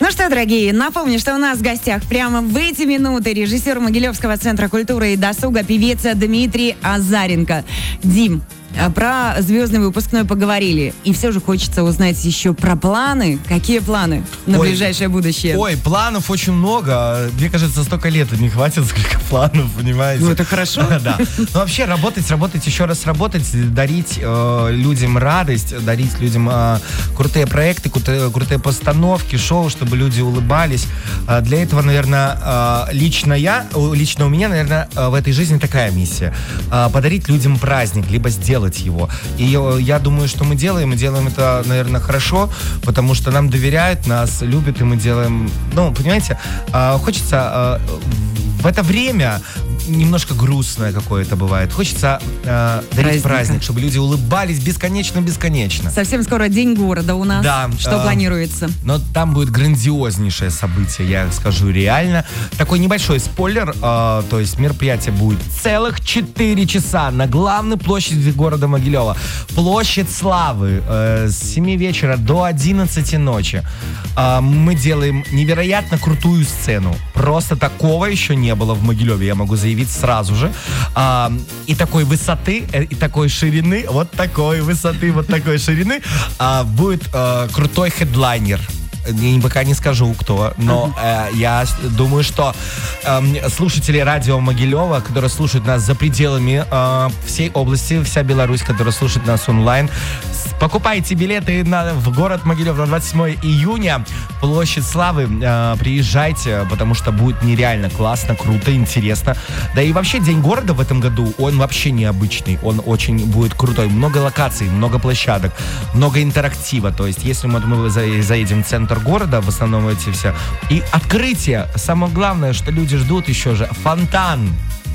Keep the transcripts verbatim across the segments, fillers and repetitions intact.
Ну что, дорогие, напомню, что у нас в гостях прямо в эти минуты режиссер Могилевского центра культуры и досуга, певец Дмитрий Азаренко. Дим, про звездный выпускной поговорили. И все же хочется узнать еще про планы. Какие планы на ой, ближайшее будущее? Ой, планов очень много. Мне кажется, столько лет не хватит, сколько планов, понимаете? Ну, это хорошо. Да. Но вообще работать, работать, еще раз работать, дарить э, людям радость, дарить людям э, крутые проекты, крутые, крутые постановки, шоу, чтобы люди улыбались. Э, для этого, наверное, э, лично я, лично у меня, наверное, э, в этой жизни такая миссия. Э, подарить людям праздник, либо сделать его. И я думаю, что мы делаем, и делаем это, наверное, хорошо, потому что нам доверяют, нас любят, и мы делаем, ну, понимаете, хочется в это время немножко грустное какое-то бывает. Хочется э, дарить Праздника. праздник, чтобы люди улыбались бесконечно-бесконечно. Совсем скоро День города у нас. Да. Что э, планируется? Но там будет грандиознейшее событие, я скажу реально. Такой небольшой спойлер, э, то есть мероприятие будет целых четыре часа на главной площади города Могилева. Площадь Славы э, с семи вечера до одиннадцати ночи. Э, мы делаем невероятно крутую сцену. Просто такого еще не было в Могилеве, я могу заявить сразу же. А, и такой высоты, и такой ширины, вот такой высоты, вот такой ширины а, будет а, крутой хедлайнер. Я пока не скажу, кто, но э, я думаю, что э, слушатели радио Могилева, которые слушают нас за пределами э, всей области, вся Беларусь, которая слушает нас онлайн, покупайте билеты на, в город Могилев на двадцать седьмое июня, площадь Славы, э, приезжайте, потому что будет нереально классно, круто, интересно. Да и вообще День города в этом году, он вообще необычный, он очень будет крутой. Много локаций, много площадок, много интерактива, то есть если мы, мы заедем в центр города, в основном эти все. И открытие. Самое главное, что люди ждут еще же. Фонтан.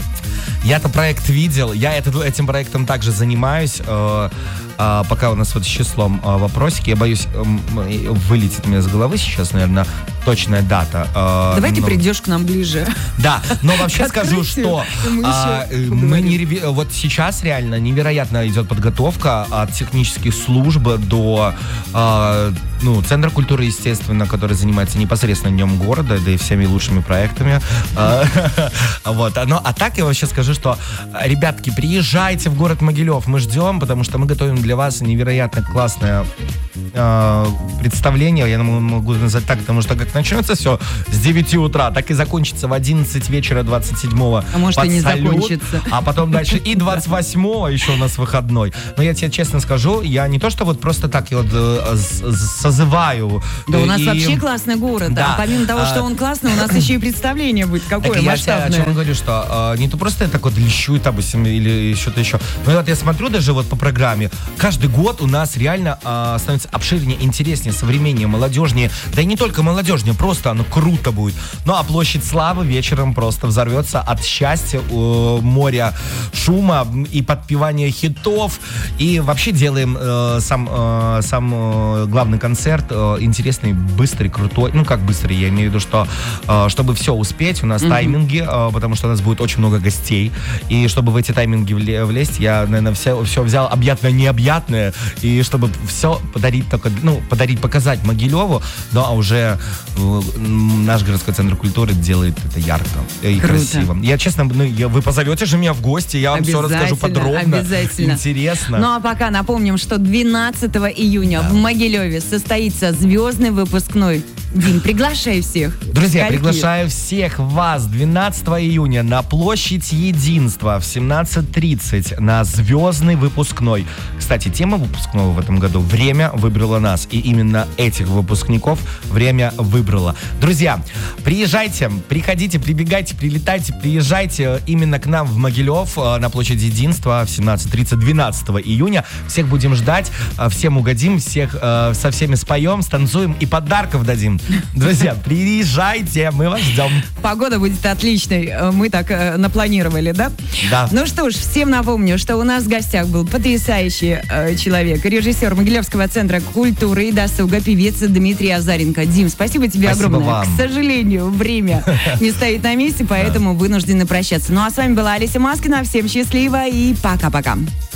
Я-то проект видел. Я это, этим проектом также занимаюсь. Э, э, пока у нас вот с числом э, вопросики. Я боюсь, э, вылетит мне с головы сейчас, наверное, точная дата. Э, Давай но... ты придешь к нам ближе. Да, но вообще скажу, что э, мы не реви... вот сейчас реально невероятно идет подготовка от технических служб до э, ну, Центра культуры, естественно, который занимается непосредственно Днем города, да и всеми лучшими проектами. Вот. А так я вообще скажу, что, ребятки, приезжайте в город Могилев, мы ждем, потому что мы готовим для вас невероятно классное представление, я могу назвать так, потому что как начнется все с девяти утра, так и закончится в одиннадцать вечера двадцать седьмого. А может и не салют, закончится. А потом дальше и двадцать восьмого еще у нас выходной. Но я тебе честно скажу, я не то, что вот просто так я вот э, созываю. Да у нас и... вообще классный город, да. А помимо того, что он классный, у нас еще и представление будет какое масштабное. Я о чем говорю, что э, не то просто я так вот лещу, допустим, или что-то еще. Но вот я смотрю даже вот по программе, каждый год у нас реально э, становится обширнее, интереснее, современнее, молодежнее. Да и не только молодежнее, просто оно круто будет. Ну а площадь Славы вечером просто взорвется от счастья, э, моря шума и подпевания хитов. И вообще делаем э, сам, э, сам э, главный концерт э, интересный, быстрый, крутой. Ну как быстрый, я имею в виду, что э, чтобы все успеть, у нас mm-hmm. тайминги, э, потому что у нас будет очень много гостей. И чтобы в эти тайминги влезть, я, наверное, все, все взял объятное-необъятное. И чтобы все подарить только, ну, подарить, показать Могилеву, да, а уже э, наш городской центр культуры делает это ярко и Круто. красиво. Я, честно, ну, я, вы позовете же меня в гости, я вам все расскажу подробно. Обязательно. Интересно. Ну, а пока напомним, что двенадцатого июня да. в Могилеве состоится звездный выпускной. Дим, приглашаю всех. Друзья, Скольки? приглашаю всех вас двенадцатого июня на площадь Единства в семнадцать тридцать на звездный выпускной. Кстати, тема выпускного в этом году «Время выбрало нас». И именно этих выпускников время выбрало. Друзья, приезжайте, приходите, прибегайте, прилетайте, приезжайте именно к нам в Могилев на площадь Единства в семнадцать тридцать двенадцатого июня. Всех будем ждать, всем угодим, всех со всеми споем, станцуем и подарков дадим. Друзья, приезжайте, мы вас ждем. Погода будет отличной, мы так э, напланировали, да? Да. Ну что ж, всем напомню, что у нас в гостях был потрясающий э, человек, режиссер Могилевского центра культуры и досуга, певец Дмитрий Азаренко. Дим, спасибо тебе спасибо огромное. Вам. К сожалению, время не стоит на месте, поэтому вынуждены прощаться. Ну а с вами была Олеся Маскина. Всем счастливо и пока-пока.